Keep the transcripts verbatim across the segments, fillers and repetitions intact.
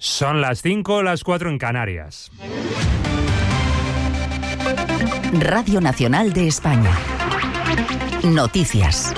Son las cinco, las cuatro en Canarias. Radio Nacional de España. Noticias.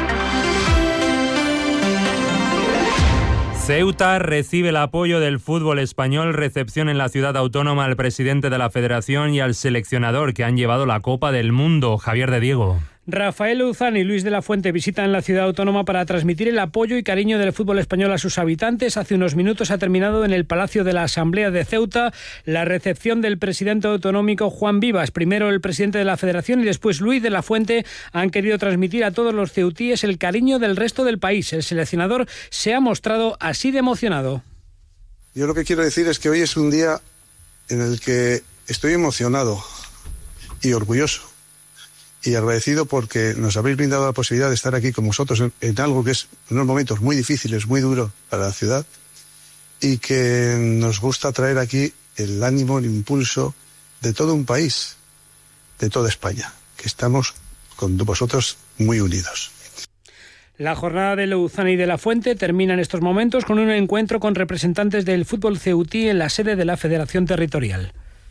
Ceuta recibe el apoyo del fútbol español, recepción en la ciudad autónoma al presidente de la Federación y al seleccionador que han llevado la Copa del Mundo, Javier de Diego. Rafael Luzán y Luis de la Fuente visitan la ciudad autónoma para transmitir el apoyo y cariño del fútbol español a sus habitantes. Hace unos minutos ha terminado en el Palacio de la Asamblea de Ceuta la recepción del presidente autonómico Juan Vivas. Primero el presidente de la Federación y después Luis de la Fuente han querido transmitir a todos los ceutíes el cariño del resto del país. El seleccionador se ha mostrado así de emocionado. Yo lo que quiero decir es que hoy es un día en el que estoy emocionado y orgulloso. Y agradecido porque nos habéis brindado la posibilidad de estar aquí con vosotros en, en algo que es unos momentos muy difíciles, muy duros para la ciudad, y que nos gusta traer aquí el ánimo, el impulso de todo un país, de toda España, que estamos con vosotros muy unidos. La jornada de Luzán y de la Fuente termina en estos momentos con un encuentro con representantes del fútbol ceutí en la sede de la Federación Territorial.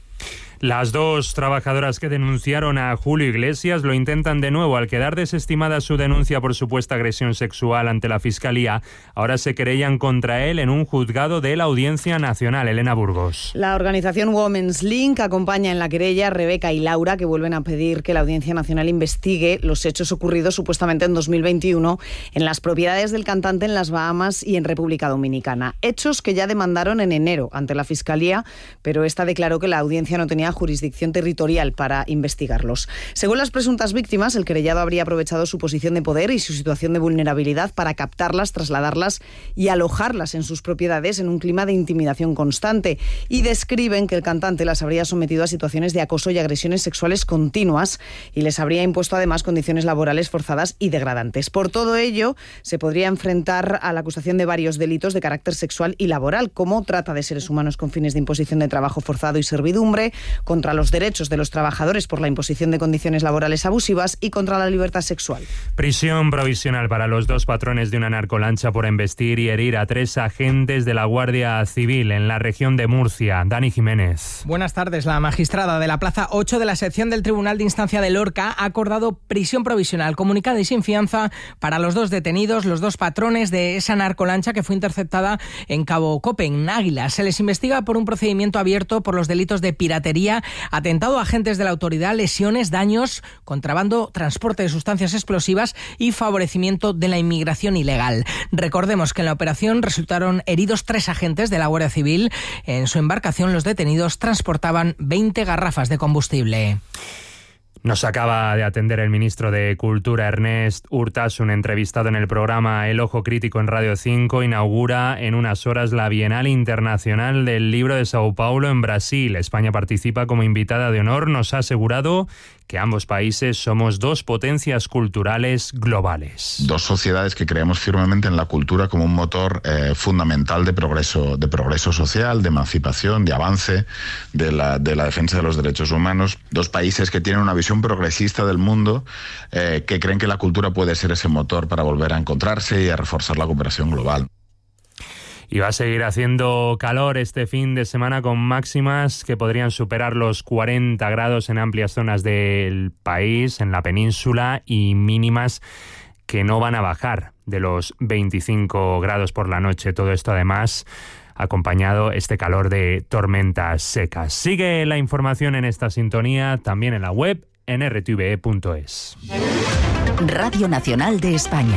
Las dos trabajadoras que denunciaron a Julio Iglesias lo intentan de nuevo. Al quedar desestimada su denuncia por supuesta agresión sexual ante la Fiscalía, ahora se querellan contra él en un juzgado de la Audiencia Nacional. Elena Burgos. La organización Women's Link acompaña en la querella a Rebeca y Laura, que vuelven a pedir que la Audiencia Nacional investigue los hechos ocurridos supuestamente en dos mil veintiuno en las propiedades del cantante en las Bahamas y en República Dominicana. Hechos que ya demandaron en enero ante la Fiscalía, pero esta declaró que la audiencia no tenía jurisdicción territorial para investigarlos. Según las presuntas víctimas, el querellado habría aprovechado su posición de poder y su situación de vulnerabilidad para captarlas, trasladarlas y alojarlas en sus propiedades en un clima de intimidación constante, y describen que el cantante las habría sometido a situaciones de acoso y agresiones sexuales continuas y les habría impuesto además condiciones laborales forzadas y degradantes. Por todo ello, se podría enfrentar a la acusación de varios delitos de carácter sexual y laboral, como trata de seres humanos con fines de imposición de trabajo forzado y servidumbre, contra los derechos de los trabajadores por la imposición de condiciones laborales abusivas y contra la libertad sexual. Prisión provisional para los dos patrones de una narcolancha por embestir y herir a tres agentes de la Guardia Civil en la región de Murcia. Dani Jiménez. Buenas tardes. La magistrada de la Plaza ocho de la sección del Tribunal de Instancia de Lorca ha acordado prisión provisional comunicada y sin fianza para los dos detenidos, los dos patrones de esa narcolancha que fue interceptada en Cabo Cope, en Águila. Se les investiga por un procedimiento abierto por los delitos de piratería, atentado a agentes de la autoridad, lesiones, daños, contrabando, transporte de sustancias explosivas y favorecimiento de la inmigración ilegal. Recordemos que en la operación resultaron heridos tres agentes de la Guardia Civil. En su embarcación los detenidos transportaban veinte garrafas de combustible. Nos acaba de atender el ministro de Cultura, Ernest Urtasun, entrevistado en el programa El Ojo Crítico en Radio cinco. Inaugura en unas horas la Bienal Internacional del Libro de Sao Paulo en Brasil. España participa como invitada de honor. Nos ha asegurado que ambos países somos dos potencias culturales globales. Dos sociedades que creemos firmemente en la cultura como un motor eh, fundamental de progreso, de progreso social, de emancipación, de avance, de la, de la defensa de los derechos humanos. Dos países que tienen una visión progresista del mundo, eh, que creen que la cultura puede ser ese motor para volver a encontrarse y a reforzar la cooperación global. Y va a seguir haciendo calor este fin de semana con máximas que podrían superar los cuarenta grados en amplias zonas del país, en la península, y mínimas que no van a bajar de los veinticinco grados por la noche. Todo esto además acompañado este calor de tormentas secas. Sigue la información en esta sintonía, también en la web en r t v e punto es. Radio Nacional de España.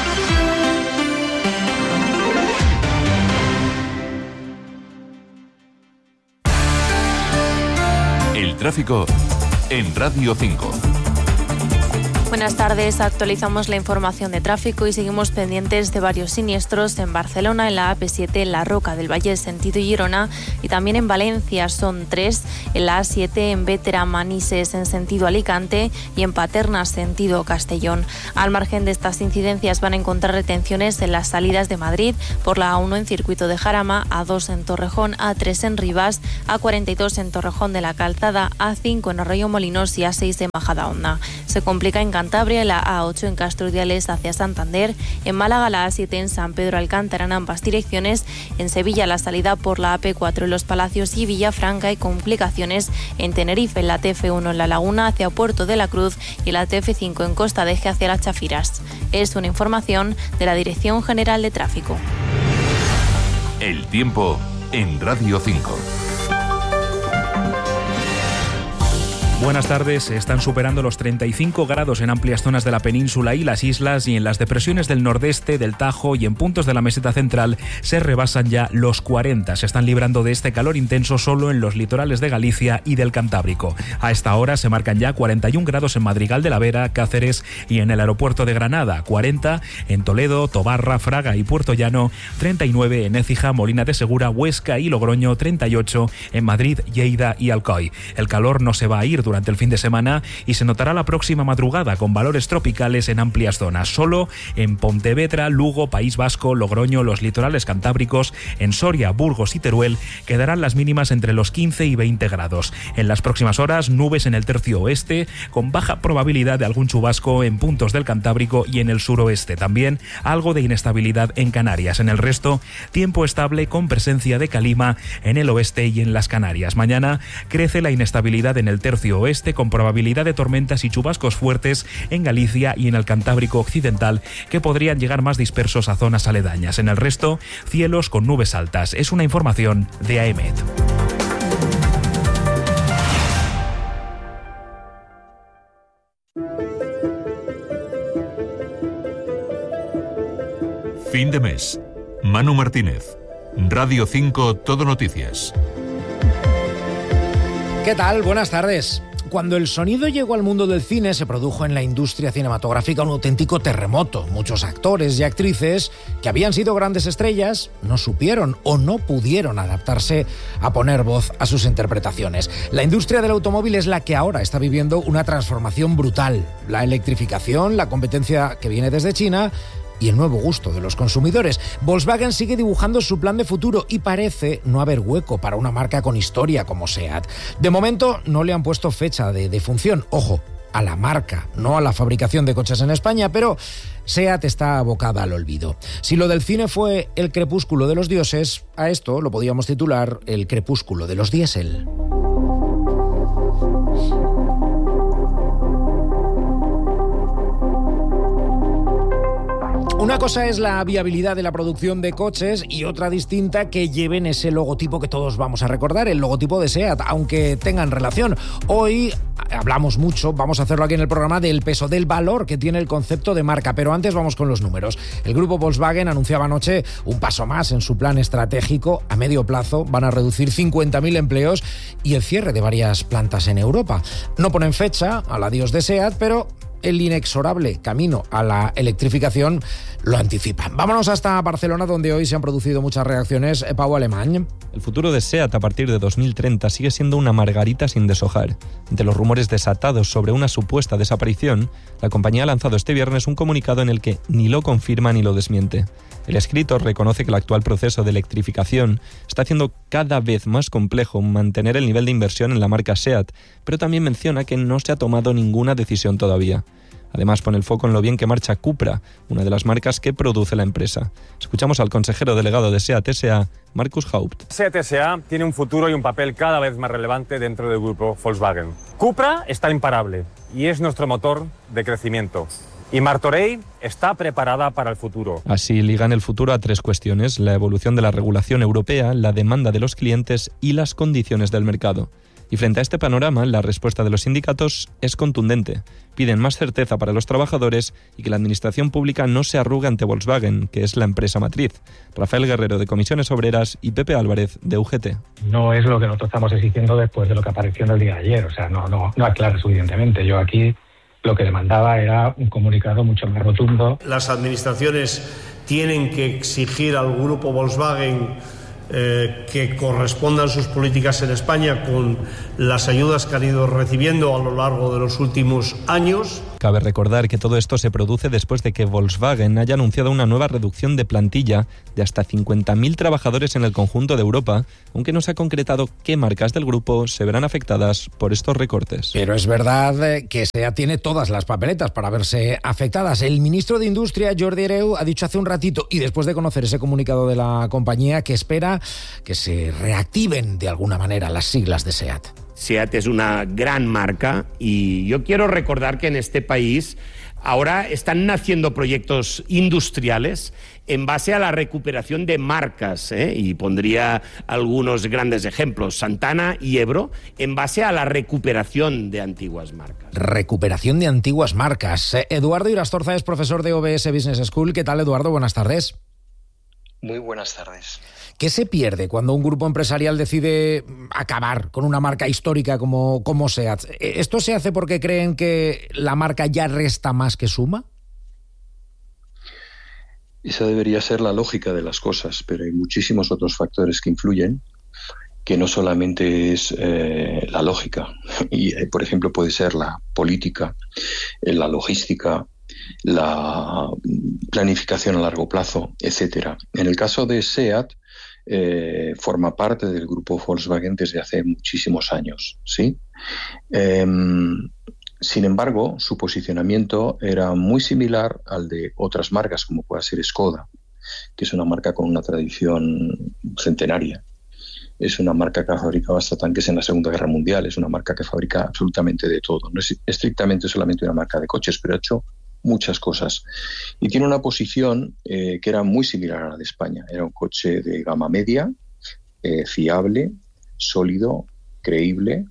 El tráfico en Radio cinco. Buenas tardes, actualizamos la información de tráfico y seguimos pendientes de varios siniestros en Barcelona, en la A P siete, en la Roca del Valle, sentido Girona, y también en Valencia son tres, en la A siete, en Bétera, Manises, en sentido Alicante, y en Paterna, sentido Castellón. Al margen de estas incidencias van a encontrar retenciones en las salidas de Madrid, por la A uno en Circuito de Jarama, A dos en Torrejón, A tres en Rivas, A cuarenta y dos en Torrejón de la Calzada, A cinco en Arroyo Molinos y A seis en Majadahonda. Se complica en Cantabria la A ocho en Castro Urdiales hacia Santander, en Málaga la A siete en San Pedro Alcántara en ambas direcciones, en Sevilla la salida por la A P cuatro en Los Palacios y Villafranca y complicaciones en Tenerife, en la T F uno en La Laguna hacia Puerto de la Cruz y la T F cinco en Costa de Eje hacia Las Chafiras. Es una información de la Dirección General de Tráfico. El tiempo en Radio cinco. Buenas tardes. Se están superando los treinta y cinco grados en amplias zonas de la península y las islas, y en las depresiones del nordeste, del Tajo y en puntos de la meseta central se rebasan ya los cuarenta. Se están librando de este calor intenso solo en los litorales de Galicia y del Cantábrico. A esta hora se marcan ya cuarenta y un grados en Madrigal de la Vera, Cáceres y en el aeropuerto de Granada, cuarenta en Toledo, Tobarra, Fraga y Puerto Llano, treinta y nueve en Écija, Molina de Segura, Huesca y Logroño, treinta y ocho en Madrid, Lleida y Alcoy. El calor no se va a ir durante el fin de semana y se notará la próxima madrugada con valores tropicales en amplias zonas. Solo en Pontevedra, Lugo, País Vasco, Logroño, los litorales cantábricos, en Soria, Burgos y Teruel quedarán las mínimas entre los quince y veinte grados. En las próximas horas, nubes en el tercio oeste con baja probabilidad de algún chubasco en puntos del Cantábrico y en el suroeste. También algo de inestabilidad en Canarias. En el resto, tiempo estable con presencia de calima en el oeste y en las Canarias. Mañana crece la inestabilidad en el tercio oeste con probabilidad de tormentas y chubascos fuertes en Galicia y en el Cantábrico occidental que podrían llegar más dispersos a zonas aledañas. En el resto, cielos con nubes altas. Es una información de AEMET. Fin de mes. Manu Martínez. Radio cinco Todo Noticias. ¿Qué tal? Buenas tardes. Cuando el sonido llegó al mundo del cine, se produjo en la industria cinematográfica un auténtico terremoto. Muchos actores y actrices que habían sido grandes estrellas no supieron o no pudieron adaptarse a poner voz a sus interpretaciones. La industria del automóvil es la que ahora está viviendo una transformación brutal. La electrificación, la competencia que viene desde China y el nuevo gusto de los consumidores. Volkswagen sigue dibujando su plan de futuro y parece no haber hueco para una marca con historia como SEAT. De momento no le han puesto fecha de defunción. Ojo, a la marca, no a la fabricación de coches en España, pero SEAT está abocada al olvido. Si lo del cine fue el crepúsculo de los dioses, a esto lo podíamos titular el crepúsculo de los diésel. Una cosa es la viabilidad de la producción de coches y otra distinta que lleven ese logotipo que todos vamos a recordar, el logotipo de SEAT, aunque tengan relación. Hoy hablamos mucho, vamos a hacerlo aquí en el programa, del peso, del valor que tiene el concepto de marca, pero antes vamos con los números. El grupo Volkswagen anunciaba anoche un paso más en su plan estratégico. A medio plazo van a reducir cincuenta mil empleos y el cierre de varias plantas en Europa. No ponen fecha al adiós de SEAT, pero el inexorable camino a la electrificación lo anticipan. Vámonos hasta Barcelona, donde hoy se han producido muchas reacciones. Pau Alemán. El futuro de SEAT a partir de dos mil treinta sigue siendo una margarita sin deshojar. Ante los rumores desatados sobre una supuesta desaparición, la compañía ha lanzado este viernes un comunicado en el que ni lo confirma ni lo desmiente. El escrito reconoce que el actual proceso de electrificación está haciendo cada vez más complejo mantener el nivel de inversión en la marca SEAT, pero también menciona que no se ha tomado ninguna decisión todavía. Además, pone el foco en lo bien que marcha Cupra, una de las marcas que produce la empresa. Escuchamos al consejero delegado de SEAT S A, Markus Haupt. SEAT S A tiene un futuro y un papel cada vez más relevante dentro del grupo Volkswagen. Cupra está imparable y es nuestro motor de crecimiento. Y Martorell está preparada para el futuro. Así ligan el futuro a tres cuestiones: la evolución de la regulación europea, la demanda de los clientes y las condiciones del mercado. Y frente a este panorama, la respuesta de los sindicatos es contundente. Piden más certeza para los trabajadores y que la administración pública no se arrugue ante Volkswagen, que es la empresa matriz. Rafael Guerrero, de Comisiones Obreras, y Pepe Álvarez, de U G T. No es lo que nosotros estamos exigiendo después de lo que apareció en el día de ayer. O sea, no, no, no aclara suficientemente. Yo aquí lo que demandaba era un comunicado mucho más rotundo. Las administraciones tienen que exigir al grupo Volkswagen eh, que correspondan sus políticas en España con las ayudas que han ido recibiendo a lo largo de los últimos años. Cabe recordar que todo esto se produce después de que Volkswagen haya anunciado una nueva reducción de plantilla de hasta cincuenta mil trabajadores en el conjunto de Europa, aunque no se ha concretado qué marcas del grupo se verán afectadas por estos recortes. Pero es verdad que SEAT tiene todas las papeletas para verse afectadas. El ministro de Industria, Jordi Hereu, ha dicho hace un ratito, y después de conocer ese comunicado de la compañía, que espera que se reactiven de alguna manera las siglas de SEAT. SEAT es una gran marca y yo quiero recordar que en este país ahora están naciendo proyectos industriales en base a la recuperación de marcas, ¿eh? y pondría algunos grandes ejemplos, Santana y Ebro, en base a la recuperación de antiguas marcas. Recuperación de antiguas marcas. Eduardo Irastorza es profesor de O B S Business School. ¿Qué tal, Eduardo? Buenas tardes. Muy buenas tardes. ¿Qué se pierde cuando un grupo empresarial decide acabar con una marca histórica como, como SEAT? ¿Esto se hace porque creen que la marca ya resta más que suma? Esa debería ser la lógica de las cosas, pero hay muchísimos otros factores que influyen, que no solamente es eh, la lógica. Y, eh, por ejemplo, puede ser la política, eh, la logística, la planificación a largo plazo, etcétera. En el caso de SEAT, eh, forma parte del grupo Volkswagen desde hace muchísimos años, ¿sí? Eh, sin embargo, su posicionamiento era muy similar al de otras marcas, como pueda ser Skoda, que es una marca con una tradición centenaria. Es una marca que ha fabricado hasta tanques en la Segunda Guerra Mundial, es una marca que fabrica absolutamente de todo. No es estrictamente solamente una marca de coches, pero ha hecho muchas cosas. Y tiene una posición eh, que era muy similar a la de España. Era un coche de gama media, eh, fiable, sólido, creíble,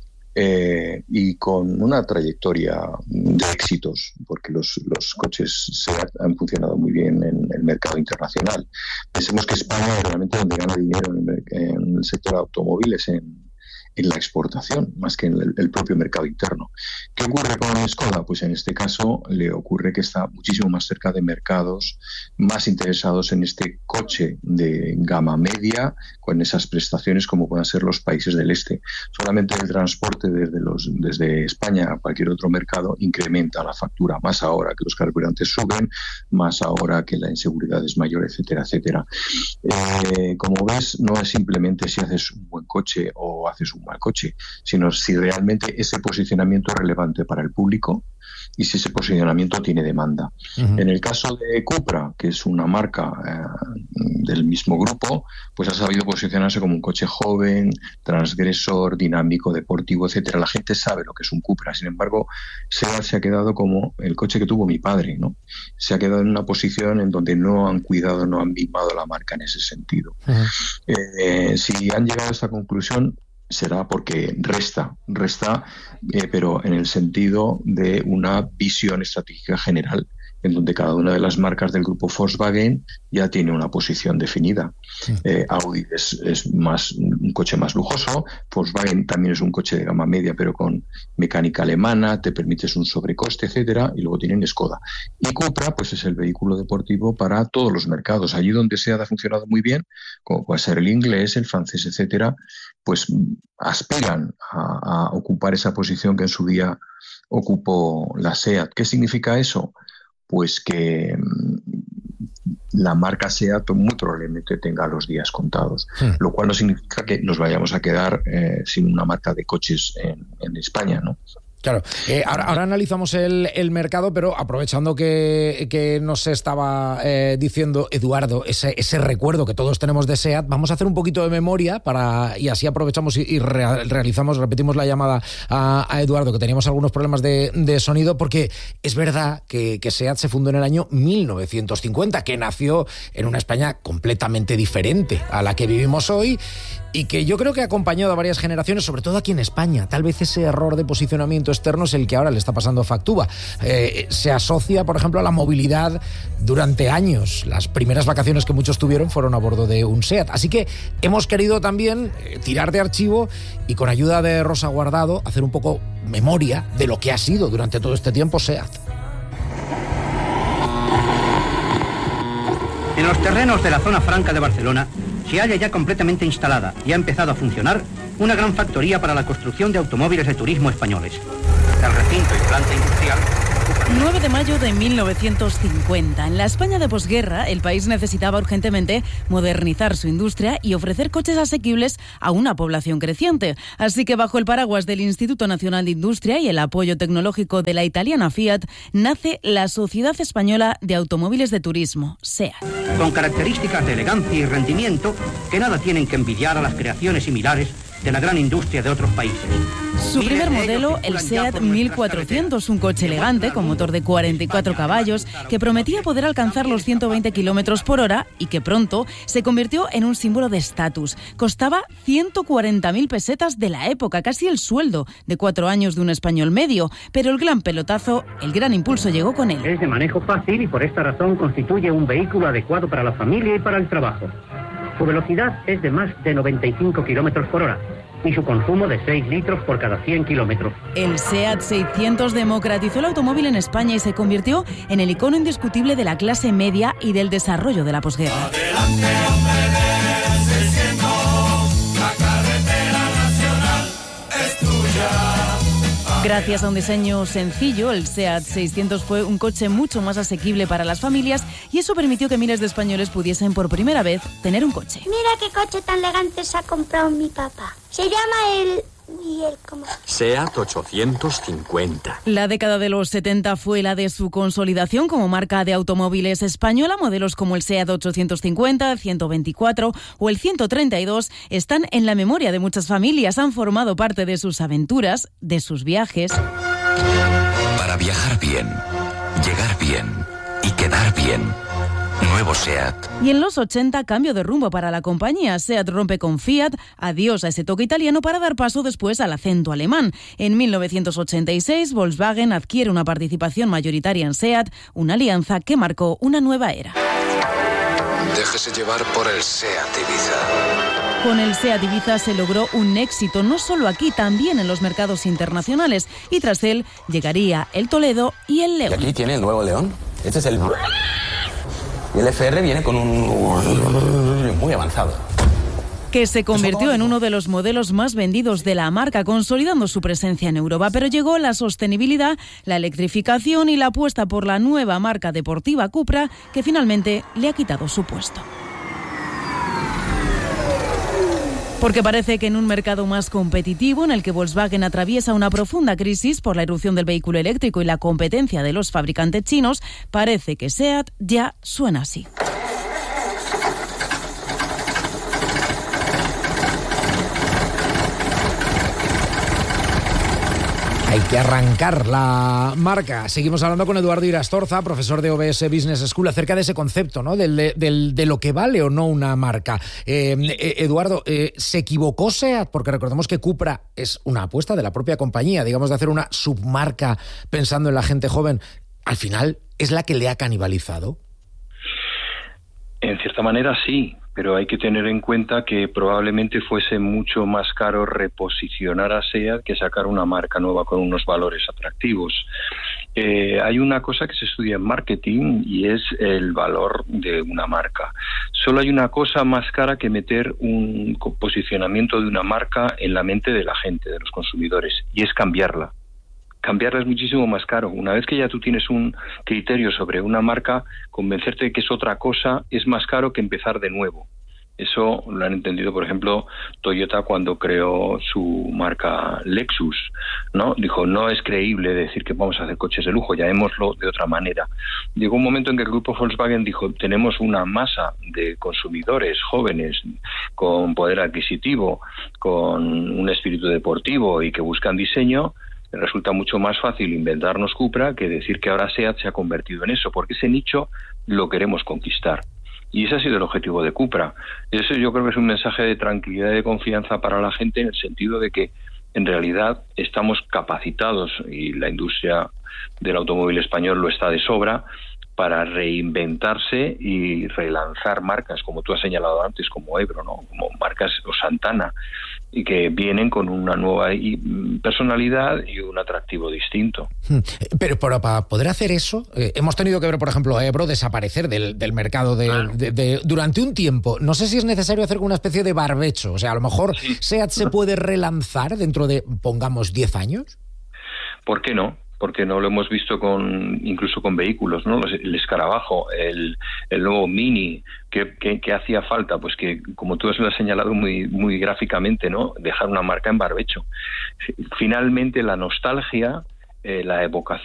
eh, y con una trayectoria de éxitos, porque los, los coches se han funcionado muy bien en el mercado internacional. Pensemos que España es realmente donde gana dinero en el, en el sector de automóviles, en en la exportación, más que en el, el propio mercado interno. ¿Qué ocurre con Skoda? Pues en este caso le ocurre que está muchísimo más cerca de mercados más interesados en este coche de gama media, con esas prestaciones como puedan ser los países del este. Solamente el transporte desde, los, desde España a cualquier otro mercado incrementa la factura, más ahora que los carburantes suben, más ahora que la inseguridad es mayor, etcétera, etcétera. Eh, como ves, no es simplemente si haces un buen coche o haces un mal coche, sino si realmente ese posicionamiento es relevante para el público y si ese posicionamiento tiene demanda. Uh-huh. En el caso de Cupra, que es una marca eh, del mismo grupo, pues ha sabido posicionarse como un coche joven, transgresor, dinámico, deportivo, etcétera. La gente sabe lo que es un Cupra. Sin embargo, SEAT se ha quedado como el coche que tuvo mi padre, ¿no? Se ha quedado en una posición en donde no han cuidado, no han mimado la marca en ese sentido. Uh-huh. Eh, si han llegado a esta conclusión, será porque resta, resta, eh, pero en el sentido de una visión estratégica general, en donde cada una de las marcas del grupo Volkswagen ya tiene una posición definida. Sí. Eh, Audi es, es más un coche más lujoso, Volkswagen también es un coche de gama media, pero con mecánica alemana, te permites un sobrecoste, etcétera, y luego tienen Skoda. Y Cupra, pues es el vehículo deportivo para todos los mercados. Allí donde SEAT ha funcionado muy bien, como puede ser el inglés, el francés, etcétera, pues aspiran a, a ocupar esa posición que en su día ocupó la SEAT. ¿Qué significa eso? Pues que la marca SEAT muy probablemente tenga los días contados, sí. Lo cual no significa que nos vayamos a quedar eh, sin una marca de coches en, en España, ¿no? Claro, eh, ahora, ahora analizamos el, el mercado, pero aprovechando que, que nos estaba eh, diciendo Eduardo ese, ese recuerdo que todos tenemos de SEAT, vamos a hacer un poquito de memoria para y así aprovechamos y, y re, realizamos, repetimos la llamada a, a Eduardo, que teníamos algunos problemas de, de sonido, porque es verdad que, que SEAT se fundó en el año mil novecientos cincuenta, que nació en una España completamente diferente a la que vivimos hoy y que yo creo que ha acompañado a varias generaciones, sobre todo aquí en España. Tal vez ese error de posicionamiento externo es el que ahora le está pasando factura. Eh, se asocia, por ejemplo, a la movilidad durante años. Las primeras vacaciones que muchos tuvieron fueron a bordo de un SEAT. Así que hemos querido también eh, tirar de archivo y con ayuda de Rosa Guardado hacer un poco memoria de lo que ha sido durante todo este tiempo SEAT. En los terrenos de la zona franca de Barcelona se halla ya completamente instalada y ha empezado a funcionar una gran factoría para la construcción de automóviles de turismo españoles. El recinto y planta industrial nueve de mayo de mil novecientos cincuenta. En la España de posguerra, el país necesitaba urgentemente modernizar su industria y ofrecer coches asequibles a una población creciente. Así que bajo el paraguas del Instituto Nacional de Industria y el apoyo tecnológico de la italiana Fiat, nace la Sociedad Española de Automóviles de Turismo, SEAT. Con características de elegancia y rendimiento que nada tienen que envidiar a las creaciones similares de la gran industria de otros países. Su primer modelo, el SEAT mil cuatrocientos, un coche elegante con motor de cuarenta y cuatro caballos que prometía poder alcanzar los ciento veinte kilómetros por hora y que pronto se convirtió en un símbolo de estatus. Costaba ciento cuarenta mil pesetas de la época, casi el sueldo de cuatro años de un español medio, pero el gran pelotazo, el gran impulso llegó con él. Es de manejo fácil y por esta razón constituye un vehículo adecuado para la familia y para el trabajo. Su velocidad es de más de noventa y cinco kilómetros por hora y su consumo de seis litros por cada cien kilómetros. El SEAT seiscientos democratizó el automóvil en España y se convirtió en el icono indiscutible de la clase media y del desarrollo de la posguerra. Adelante, hombre del seiscientos, la carretera nacional es tuya. Gracias a un diseño sencillo, el SEAT seiscientos fue un coche mucho más asequible para las familias y eso permitió que miles de españoles pudiesen por primera vez tener un coche. Mira qué coche tan elegante se ha comprado mi papá. Se llama el... ¿Y el cómo? SEAT ochocientos cincuenta. La década de los setenta fue la de su consolidación como marca de automóviles española. Modelos como el SEAT ochocientos cincuenta, el ciento veinticuatro o el ciento treinta y dos están en la memoria de muchas familias. Han formado parte de sus aventuras, de sus viajes. Para viajar bien, llegar bien y quedar bien. Nuevo SEAT. Y en los ochenta, cambio de rumbo para la compañía. SEAT rompe con Fiat, adiós a ese toque italiano para dar paso después al acento alemán. En mil novecientos ochenta y seis, Volkswagen adquiere una participación mayoritaria en SEAT, una alianza que marcó una nueva era. Déjese llevar por el SEAT Ibiza. Con el SEAT Ibiza se logró un éxito, no solo aquí, también en los mercados internacionales. Y tras él llegaría el Toledo y el León. Y aquí tiene el nuevo León. Este es el... Y el F R viene con un muy avanzado. Que se convirtió en uno de los modelos más vendidos de la marca, consolidando su presencia en Europa. Pero llegó la sostenibilidad, la electrificación y la apuesta por la nueva marca deportiva Cupra, que finalmente le ha quitado su puesto. Porque parece que en un mercado más competitivo, en el que Volkswagen atraviesa una profunda crisis por la irrupción del vehículo eléctrico y la competencia de los fabricantes chinos, parece que SEAT ya suena así. Hay que arrancar la marca. Seguimos hablando con Eduardo Irastorza, profesor de O B S Business School, acerca de ese concepto, ¿no? Del, del, de lo que vale o no una marca. Eh, eh, Eduardo, eh, ¿se equivocó SEAT? Porque recordemos que Cupra es una apuesta de la propia compañía, digamos, de hacer una submarca pensando en la gente joven. Al final, ¿es la que le ha canibalizado? En cierta manera sí, pero hay que tener en cuenta que probablemente fuese mucho más caro reposicionar a SEAT que sacar una marca nueva con unos valores atractivos. Eh, hay una cosa que se estudia en marketing y es el valor de una marca. Solo hay una cosa más cara que meter un posicionamiento de una marca en la mente de la gente, de los consumidores, y es cambiarla. Cambiarla es muchísimo más caro. Una vez que ya tú tienes un criterio sobre una marca, convencerte de que es otra cosa es más caro que empezar de nuevo. Eso lo han entendido, por ejemplo, Toyota cuando creó su marca Lexus, ¿no? Dijo, no es creíble decir que vamos a hacer coches de lujo, llamémoslo de otra manera. Llegó un momento en que el grupo Volkswagen dijo, tenemos una masa de consumidores jóvenes con poder adquisitivo, con un espíritu deportivo y que buscan diseño. Resulta mucho más fácil inventarnos Cupra que decir que ahora SEAT se ha convertido en eso, porque ese nicho lo queremos conquistar. Y ese ha sido el objetivo de Cupra. Eso yo creo que es un mensaje de tranquilidad y de confianza para la gente, en el sentido de que en realidad estamos capacitados, y la industria del automóvil español lo está de sobra, para reinventarse y relanzar marcas, como tú has señalado antes, como Ebro, ¿no? Como marcas o Santana, y que vienen con una nueva personalidad y un atractivo distinto. Pero, pero para poder hacer eso, eh, hemos tenido que ver, por ejemplo, a Ebro desaparecer del, del mercado de, claro. de, de, durante un tiempo. No sé si es necesario hacer una especie de barbecho. O sea, a lo mejor sí. SEAT se puede relanzar dentro de, pongamos, diez años. ¿Por qué no? porque no lo hemos visto con incluso con vehículos, ¿no? El escarabajo, el, el nuevo Mini, que, que, que hacía falta, pues que, como tú lo has señalado muy, muy gráficamente, ¿no? Dejar una marca en barbecho. Finalmente, la nostalgia, eh, la evocación